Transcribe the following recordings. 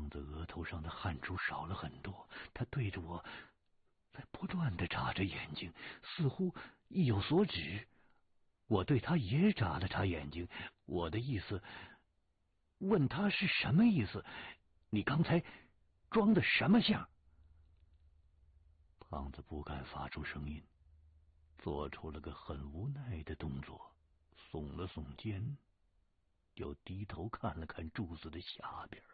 胖子额头上的汗珠少了很多，他对着我在不断地眨着眼睛，似乎意有所指。我对他也眨了眨眼睛，我的意思，问他是什么意思？你刚才装的什么相？胖子不敢发出声音，做出了个很无奈的动作，耸了耸肩，又低头看了看柱子的下边。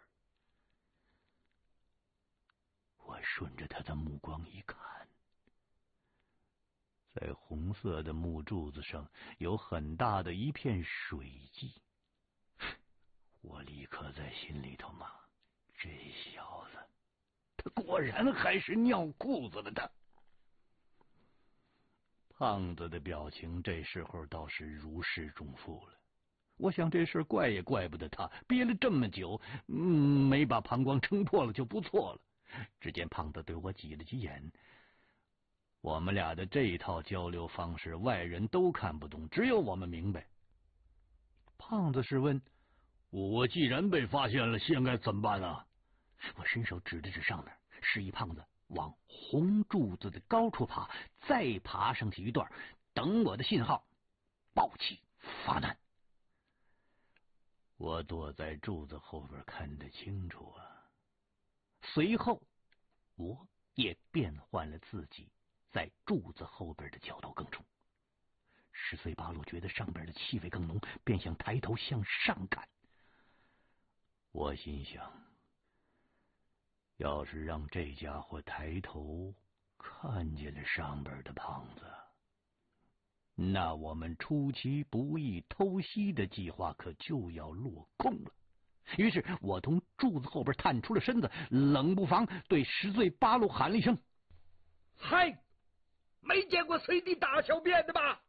我顺着他的目光一看，在红色的木柱子上有很大的一片水迹。我立刻在心里头骂：这小子，他果然还是尿裤子了的。胖子的表情这时候倒是如释重负了。我想这事怪也怪不得他，憋了这么久，没把膀胱撑破了就不错了。只见胖子对我挤了挤眼，我们俩的这一套交流方式外人都看不懂，只有我们明白。胖子是问：我既然被发现了，现在怎么办啊？我伸手指了指上面，示意胖子往红柱子的高处爬，再爬上去一段，等我的信号，抱起发难。我躲在柱子后边看得清楚啊。随后我也变换了自己在柱子后边的角度更冲。十岁八路觉得上边的气味更浓，便想抬头向上看。我心想，要是让这家伙抬头看见了上边的胖子，那我们出其不意偷袭的计划可就要落空了。于是我从柱子后边探出了身子，冷不防对十岁八路喊了一声：嗨，没见过随地大小便的吧？